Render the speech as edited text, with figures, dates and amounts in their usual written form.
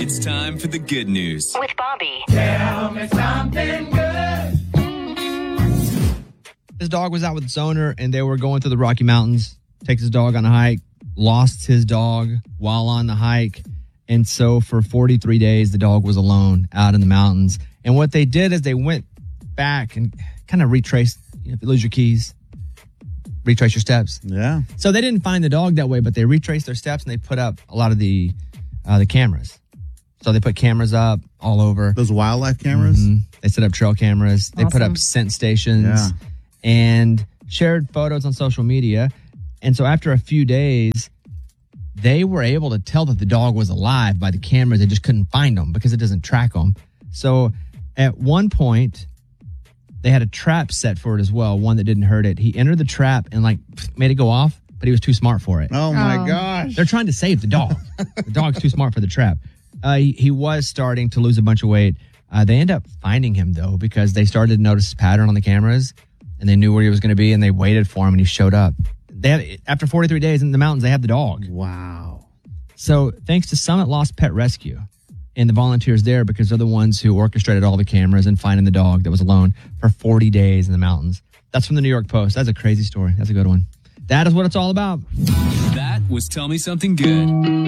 It's time for the good news with Bobby. Tell me something good. His dog was out with its owner, and they were going through the Rocky Mountains. Takes his dog on a hike, lost his dog while on the hike. And so for 43 days, the dog was alone out in the mountains. And what they did is they went back and kind of retraced. If you lose your keys, retrace your steps. Yeah. So they didn't find the dog that way, but they retraced their steps and they put up a lot of the cameras. So they put cameras up all over. Those wildlife cameras? Mm-hmm. They set up trail cameras. They put up scent stations and shared photos on social media. And so after a few days, they were able to tell that the dog was alive by the cameras. They just couldn't find him because it doesn't track them. So at one point, they had a trap set for it as well, one that didn't hurt it. He entered the trap and made it go off, but he was too smart for it. Oh my gosh. They're trying to save the dog. The dog's too smart for the trap. He was starting to lose a bunch of weight. They ended up finding him, though, because they started to notice a pattern on the cameras, and they knew where he was going to be, and they waited for him, and he showed up. After 43 days in the mountains, they have the dog. Wow. So thanks to Summit Lost Pet Rescue and the volunteers there, because they're the ones who orchestrated all the cameras and finding the dog that was alone for 40 days in the mountains. That's from the New York Post. That's a crazy story. That's a good one. That is what it's all about. That was Tell Me Something Good.